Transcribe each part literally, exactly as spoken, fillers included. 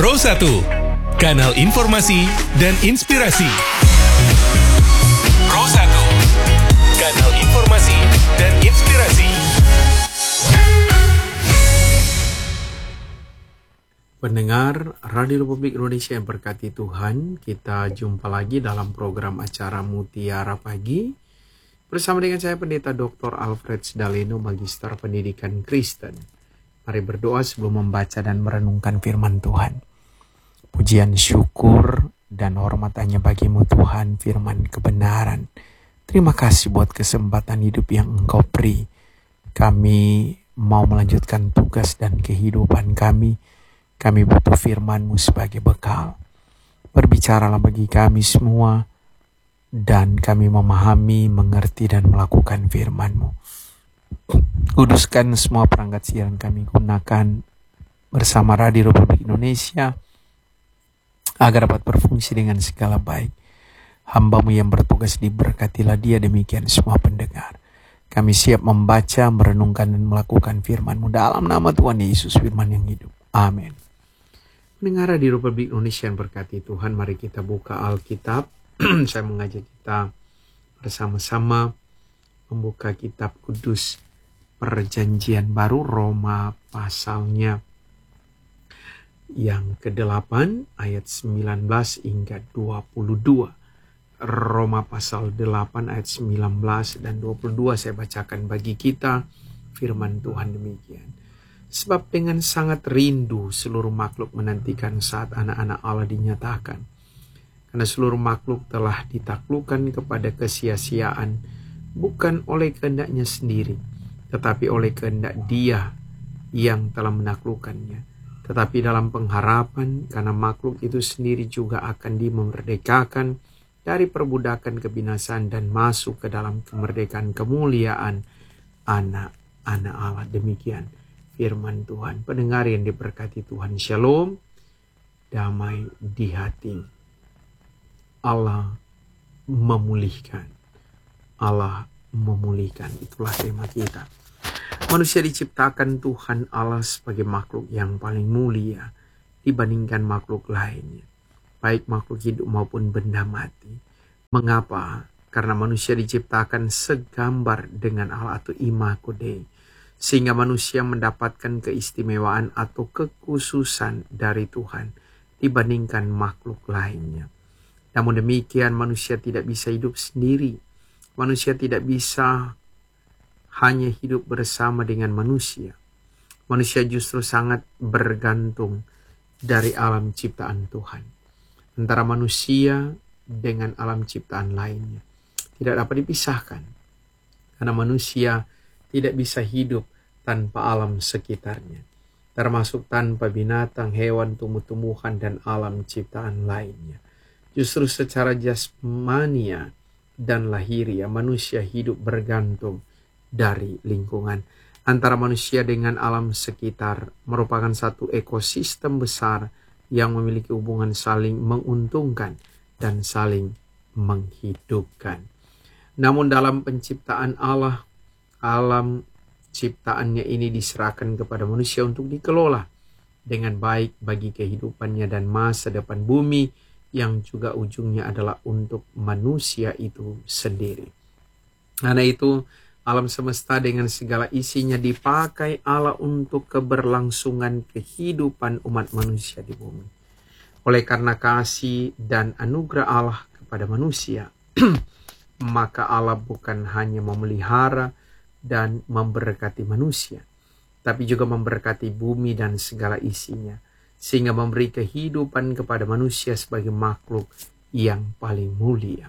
Pro satu, kanal informasi dan inspirasi. Pro satu, kanal informasi dan inspirasi. Pendengar Radio Republik Indonesia yang berkati Tuhan, kita jumpa lagi dalam program acara Mutiara Pagi bersama dengan saya Pendeta Doktor Alfred Sdaleno, Magister Pendidikan Kristen. Mari berdoa sebelum membaca dan merenungkan firman Tuhan. Pujian, syukur, dan hormat hanya bagimu Tuhan, firman kebenaran. Terima kasih buat kesempatan hidup yang Engkau beri. Kami mau melanjutkan tugas dan kehidupan kami. Kami butuh firman-Mu sebagai bekal. Berbicaralah bagi kami semua, dan kami memahami, mengerti, dan melakukan firman-Mu. Kuduskan semua perangkat siaran kami gunakan bersama Radio Republik Indonesia, agar dapat berfungsi dengan segala baik. Hamba-Mu yang bertugas diberkatilah dia, demikian semua pendengar. Kami siap membaca, merenungkan, dan melakukan firman-Mu dalam nama Tuhan Yesus, firman yang hidup. Amin. Pendengar di Republik Indonesia yang berkati Tuhan, mari kita buka Alkitab. Saya mengajak kita bersama-sama membuka kitab kudus Perjanjian Baru, Roma pasalnya yang kedelapan ayat sembilan belas hingga dua puluh dua. Roma pasal delapan ayat sembilan belas dan dua puluh dua saya bacakan bagi kita firman Tuhan demikian. Sebab dengan sangat rindu seluruh makhluk menantikan saat anak-anak Allah dinyatakan. Karena seluruh makhluk telah ditaklukkan kepada kesia-siaan, bukan oleh kehendaknya sendiri, tetapi oleh kehendak Dia yang telah menaklukkannya. Tetapi dalam pengharapan, karena makhluk itu sendiri juga akan dimerdekakan dari perbudakan kebinasaan dan masuk ke dalam kemerdekaan kemuliaan anak-anak Allah. Demikian firman Tuhan. Pendengar yang diberkati Tuhan, Shalom, damai di hati. Allah memulihkan. Allah memulihkan. Itulah tema kita. Manusia diciptakan Tuhan Allah sebagai makhluk yang paling mulia dibandingkan makhluk lainnya, baik makhluk hidup maupun benda mati. Mengapa? Karena manusia diciptakan segambar dengan Allah atau imago Dei, sehingga manusia mendapatkan keistimewaan atau kekhususan dari Tuhan dibandingkan makhluk lainnya. Namun demikian, manusia tidak bisa hidup sendiri. Manusia tidak bisa hanya hidup bersama dengan manusia. Manusia justru sangat bergantung dari alam ciptaan Tuhan. Antara manusia dengan alam ciptaan lainnya tidak dapat dipisahkan. Karena manusia tidak bisa hidup tanpa alam sekitarnya, termasuk tanpa binatang, hewan, tumbuh-tumbuhan, dan alam ciptaan lainnya. Justru secara jasmania dan lahiriah, manusia hidup bergantung dari lingkungan. Antara manusia dengan alam sekitar merupakan satu ekosistem besar yang memiliki hubungan saling menguntungkan dan saling menghidupkan. Namun dalam penciptaan Allah, alam ciptaannya ini diserahkan kepada manusia untuk dikelola dengan baik bagi kehidupannya dan masa depan bumi, yang juga ujungnya adalah untuk manusia itu sendiri. Karena itu, alam semesta dengan segala isinya dipakai Allah untuk keberlangsungan kehidupan umat manusia di bumi. Oleh karena kasih dan anugerah Allah kepada manusia, maka Allah bukan hanya memelihara dan memberkati manusia, tapi juga memberkati bumi dan segala isinya, sehingga memberi kehidupan kepada manusia sebagai makhluk yang paling mulia.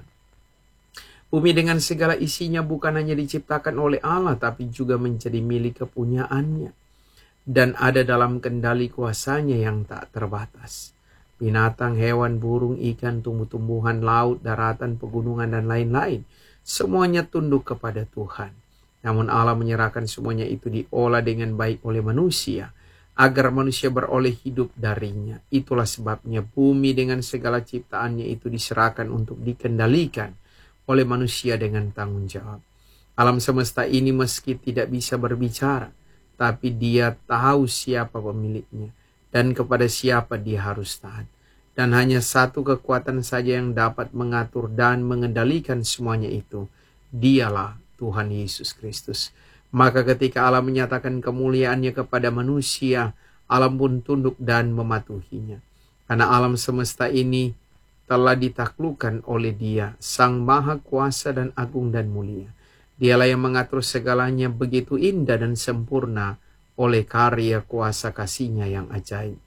Bumi dengan segala isinya bukan hanya diciptakan oleh Allah, tapi juga menjadi milik kepunyaannya dan ada dalam kendali kuasanya yang tak terbatas. Binatang, hewan, burung, ikan, tumbuh-tumbuhan, laut, daratan, pegunungan, dan lain-lain, semuanya tunduk kepada Tuhan. Namun Allah menyerahkan semuanya itu diolah dengan baik oleh manusia, agar manusia beroleh hidup darinya. Itulah sebabnya bumi dengan segala ciptaannya itu diserahkan untuk dikendalikan oleh manusia dengan tanggung jawab. Alam semesta ini meski tidak bisa berbicara, tapi dia tahu siapa pemiliknya dan kepada siapa dia harus taat. Dan hanya satu kekuatan saja yang dapat mengatur dan mengendalikan semuanya itu. Dialah Tuhan Yesus Kristus. Maka ketika Allah menyatakan kemuliaannya kepada manusia, alam pun tunduk dan mematuhinya. Karena alam semesta ini telah ditaklukkan oleh Dia, Sang Maha Kuasa dan agung dan mulia. Dialah yang mengatur segalanya begitu indah dan sempurna oleh karya kuasa kasih-Nya yang ajaib.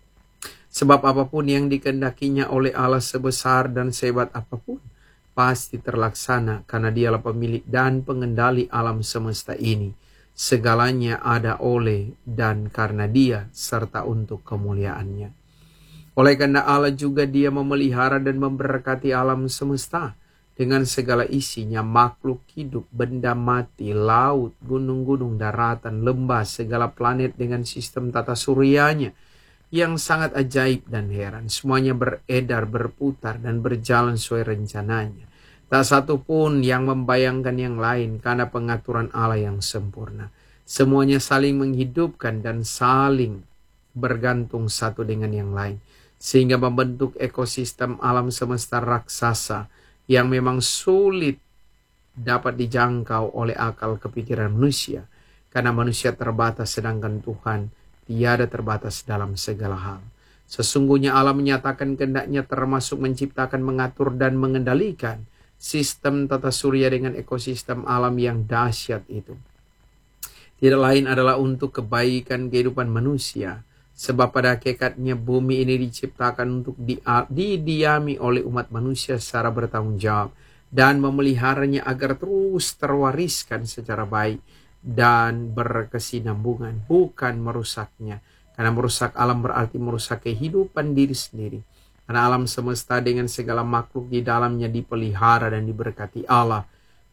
Sebab apapun yang dikehendakinya oleh Allah sebesar dan sehebat apapun, pasti terlaksana karena Dialah pemilik dan pengendali alam semesta ini. Segalanya ada oleh dan karena Dia serta untuk kemuliaan-Nya. Oleh karena Allah juga Dia memelihara dan memberkati alam semesta dengan segala isinya, makhluk hidup, benda mati, laut, gunung-gunung, daratan, lembah, segala planet dengan sistem tata suryanya yang sangat ajaib dan heran. Semuanya beredar, berputar, dan berjalan sesuai rencananya. Tak satu pun yang membayangkan yang lain karena pengaturan Allah yang sempurna. Semuanya saling menghidupkan dan saling bergantung satu dengan yang lain. Sehingga membentuk ekosistem alam semesta raksasa yang memang sulit dapat dijangkau oleh akal kepikiran manusia. Karena manusia terbatas sedangkan Tuhan tiada terbatas dalam segala hal. Sesungguhnya Allah menyatakan kehendaknya termasuk menciptakan, mengatur, dan mengendalikan sistem tata surya dengan ekosistem alam yang dahsyat itu. Tidak lain adalah untuk kebaikan kehidupan manusia. Sebab pada hakikatnya bumi ini diciptakan untuk di, didiami oleh umat manusia secara bertanggung jawab. Dan memeliharanya agar terus terwariskan secara baik dan berkesinambungan, bukan merusaknya. Karena merusak alam berarti merusak kehidupan diri sendiri. Karena alam semesta dengan segala makhluk di dalamnya dipelihara dan diberkati Allah,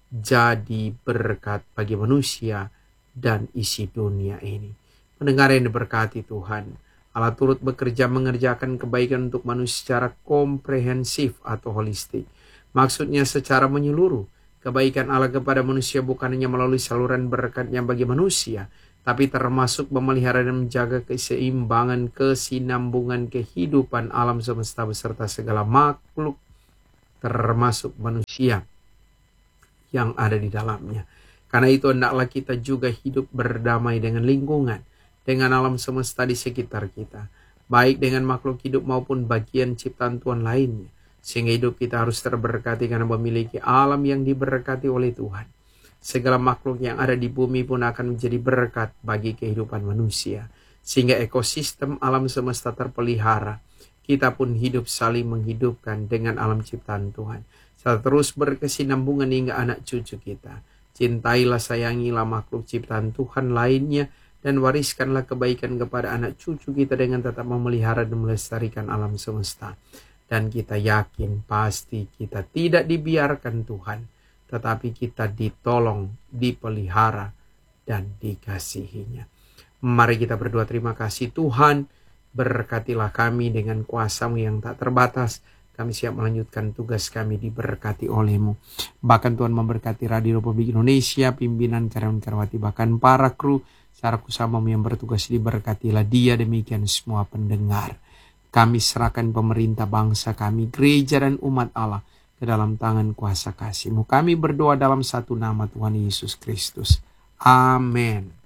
jadi berkat bagi manusia dan isi dunia ini. Pendengar yang diberkati Tuhan, Allah turut bekerja mengerjakan kebaikan untuk manusia secara komprehensif atau holistik. Maksudnya secara menyeluruh. Kebaikan Allah kepada manusia bukan hanya melalui saluran berkat-Nya bagi manusia, tapi termasuk memelihara dan menjaga keseimbangan, kesinambungan kehidupan alam semesta beserta segala makhluk, termasuk manusia yang ada di dalamnya. Karena itu hendaklah kita juga hidup berdamai dengan lingkungan, dengan alam semesta di sekitar kita, baik dengan makhluk hidup maupun bagian ciptaan Tuhan lainnya. Sehingga hidup kita harus terberkati karena memiliki alam yang diberkati oleh Tuhan. Segala makhluk yang ada di bumi pun akan menjadi berkat bagi kehidupan manusia. Sehingga ekosistem alam semesta terpelihara. Kita pun hidup saling menghidupkan dengan alam ciptaan Tuhan. Serta terus berkesinambungan hingga anak cucu kita. Cintailah, sayangilah makhluk ciptaan Tuhan lainnya. Dan wariskanlah kebaikan kepada anak cucu kita dengan tetap memelihara dan melestarikan alam semesta. Dan kita yakin pasti kita tidak dibiarkan Tuhan, tetapi kita ditolong, dipelihara, dan dikasihinya. Mari kita berdoa. Terima kasih Tuhan, berkatilah kami dengan kuasa-Mu yang tak terbatas. Kami siap melanjutkan tugas kami, diberkati oleh-Mu. Bahkan Tuhan memberkati Radio Republik Indonesia, pimpinan, karyawan-karyawati, bahkan para kru, secara kusama-Mu yang bertugas, diberkatilah dia, demikian semua pendengar. Kami serahkan pemerintah bangsa kami, gereja dan umat Allah ke dalam tangan kuasa kasih-Mu. Kami berdoa dalam satu nama Tuhan Yesus Kristus. Amin.